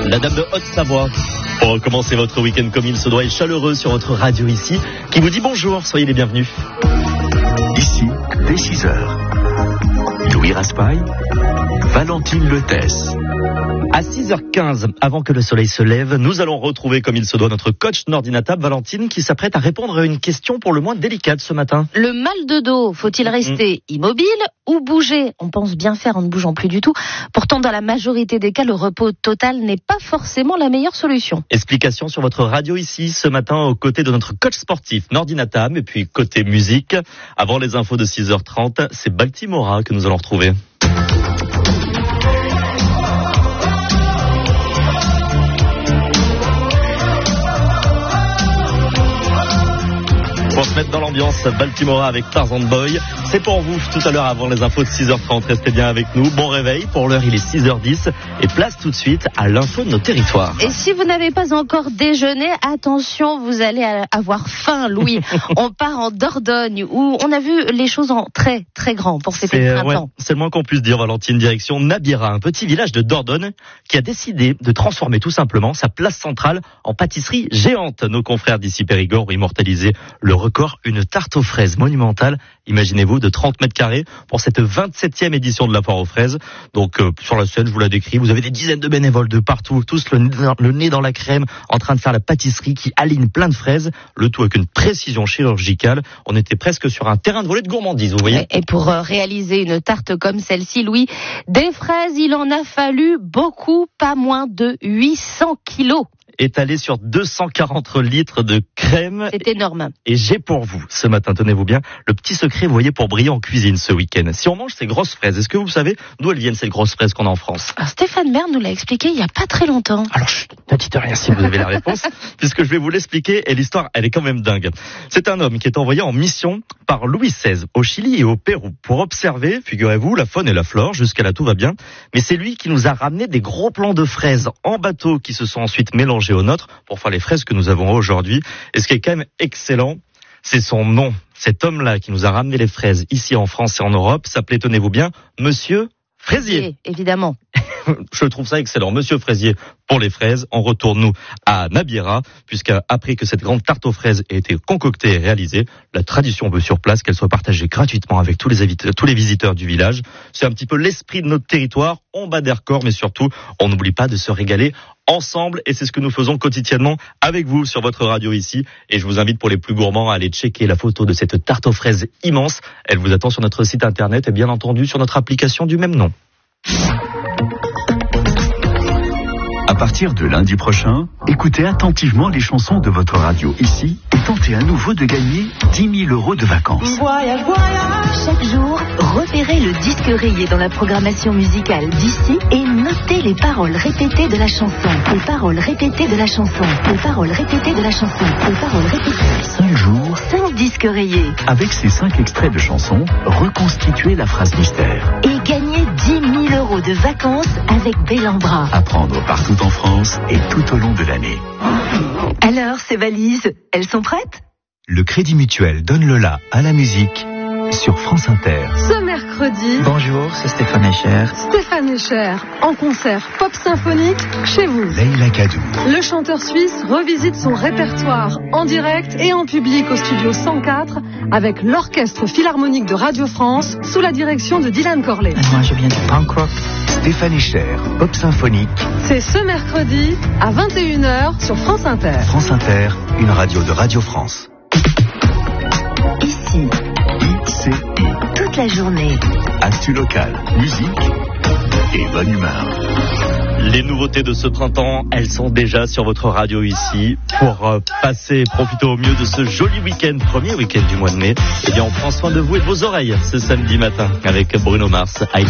la dame de Haute-Savoie. Pour commencer votre week-end comme il se doit et chaleureux sur votre radio ici, qui vous dit bonjour, soyez les bienvenus. Ici, dès 6h. Louis Raspail, Valentine Letesse. À 6h15, avant que le soleil se lève, nous allons retrouver comme il se doit notre coach Nordinatable, Valentine, qui s'apprête à répondre à une question pour le moins délicate ce matin. Le mal de dos, faut-il rester immobile ou bouger? On pense bien faire en ne bougeant plus du tout. Pourtant, dans la majorité des cas, le repos total n'est pas forcément la meilleure solution. Explication sur votre radio ici, ce matin, aux côtés de notre coach sportif Nordinatable, et puis côté musique. Avant les infos de 6h30, c'est Baltimora que nous allons retrouver. Pour se mettre dans l'ambiance, Baltimora avec Tarzan Boy. C'est pour vous tout à l'heure avant les infos de 6h30. Restez bien avec nous. Bon réveil. Pour l'heure, il est 6h10. Et place tout de suite à l'info de nos territoires. Et si vous n'avez pas encore déjeuné, attention, vous allez avoir faim, Louis. On part en Dordogne où on a vu les choses en très, très grand pour fêter le printemps. Ouais, c'est le moins qu'on puisse dire, Valentine. Direction Nabira, un petit village de Dordogne qui a décidé de transformer tout simplement sa place centrale en pâtisserie géante. Nos confrères d'ici Périgord ont immortalisé le record, une tarte aux fraises monumentale, imaginez-vous, de 30 mètres carrés pour cette 27e édition de la foire aux fraises. Donc sur la scène, je vous la décris, vous avez des dizaines de bénévoles de partout, tous le nez dans la crème, en train de faire la pâtisserie qui aligne plein de fraises, le tout avec une précision chirurgicale. On était presque sur un terrain de volée de gourmandise, vous voyez. Et pour réaliser une tarte comme celle-ci, Louis, des fraises, il en a fallu beaucoup, pas moins de 800 kilos. Étalé sur 240 litres de crème. C'est énorme. Et j'ai pour vous, ce matin, tenez-vous bien, le petit secret, vous voyez, pour briller en cuisine ce week-end. Si on mange ces grosses fraises, est-ce que vous savez d'où elles viennent, ces grosses fraises qu'on a en France? Alors, Stéphane Bern nous l'a expliqué il n'y a pas très longtemps. Alors, ne dites rien si vous avez la réponse, puisque je vais vous l'expliquer, et l'histoire, elle est quand même dingue. C'est un homme qui est envoyé en mission par Louis XVI au Chili et au Pérou pour observer, figurez-vous, la faune et la flore, jusqu'à là tout va bien. Mais c'est lui qui nous a ramené des gros plants de fraises en bateau qui se sont ensuite mélangés aux nôtres pour faire les fraises que nous avons aujourd'hui. Et ce qui est quand même excellent, c'est son nom. Cet homme-là qui nous a ramené les fraises ici en France et en Europe s'appelait, tenez-vous bien, Monsieur Fraisier. Évidemment. Je trouve ça excellent. Monsieur Fraisier pour les fraises. On retourne, nous, à Nabira, puisqu'après que cette grande tarte aux fraises ait été concoctée et réalisée, la tradition veut sur place qu'elle soit partagée gratuitement avec tous les visiteurs du village. C'est un petit peu l'esprit de notre territoire. On bat des records, mais surtout, on n'oublie pas de se régaler ensemble. Et c'est ce que nous faisons quotidiennement avec vous sur votre radio ici. Et je vous invite pour les plus gourmands à aller checker la photo de cette tarte aux fraises immense. Elle vous attend sur notre site internet et bien entendu sur notre application du même nom. À partir de lundi prochain, écoutez attentivement les chansons de votre radio ici et tentez à nouveau de gagner 10 000 euros de vacances. Voyage, voyage. Chaque jour, repérez le disque rayé dans la programmation musicale d'ici et notez les paroles répétées de la chanson. Les paroles répétées de la chanson. Les paroles répétées de la chanson. Les paroles répétées. 5 jours, 5 disques rayés. avec ces 5 extraits de chansons, reconstituez la phrase mystère. Et gagnez 10 000 euros de vacances avec Bellambra. À prendre partout en France et tout au long de l'année. Alors, ces valises, elles sont prêtes? Le Crédit Mutuel donne le la à la musique sur France Inter. Ce mercredi, Bonjour, c'est Stéphane Echer. Stéphane Echer, en concert pop symphonique chez vous. Leïla Kadou. Le chanteur suisse revisite son répertoire en direct et en public au studio 104 avec l'Orchestre Philharmonique de Radio France sous la direction de Dylan Corley. Moi, je viens du punk rock. Stéphane Echer, pop symphonique. C'est ce mercredi à 21h sur France Inter. France Inter, une radio de Radio France. Ici, ICI, toute la journée. actu locale, musique et bonne humeur. Les nouveautés de ce printemps, elles sont déjà sur votre radio ici. Pour passer et profiter au mieux de ce joli week-end, premier week-end du mois de mai, eh bien on prend soin de vous et de vos oreilles ce samedi matin avec Bruno Mars.